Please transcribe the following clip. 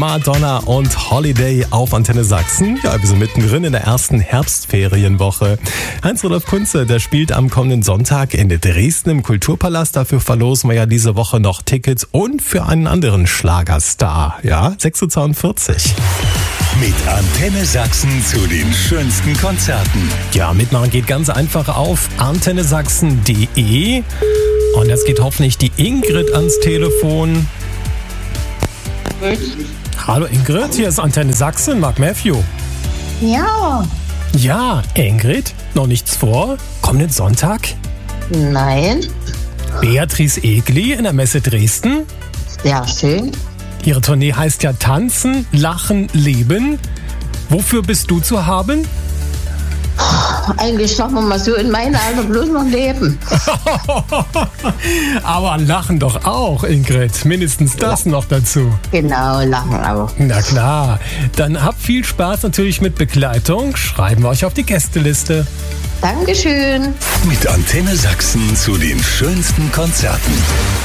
Madonna und Holiday auf Antenne Sachsen. Ja, wir sind mittendrin in der ersten Herbstferienwoche. Heinz-Rudolf Kunze, der spielt am kommenden Sonntag in Dresden im Kulturpalast. Dafür verlosen wir ja diese Woche noch Tickets und für einen anderen Schlagerstar. Ja, 6:42 Uhr. Mit Antenne Sachsen zu den schönsten Konzerten. Ja, mitmachen geht ganz einfach auf antennesachsen.de. Und jetzt geht hoffentlich die Ingrid ans Telefon. Hallo Ingrid, hier ist Antenne Sachsen, Mark Matthew. Ja. Ja, Ingrid, noch nichts vor? Kommenden Sonntag? Nein. Beatrice Egli in der Messe Dresden. Sehr schön. Ihre Tournee heißt ja Tanzen, Lachen, Leben. Wofür bist du zu haben? Eigentlich sagen wir mal so, in meinem Alter bloß noch leben. Aber Lachen doch auch, Ingrid. Mindestens das noch dazu. Genau, lachen auch. Na klar. Dann habt viel Spaß natürlich mit Begleitung. Schreiben wir euch auf die Gästeliste. Dankeschön. Mit Antenne Sachsen zu den schönsten Konzerten.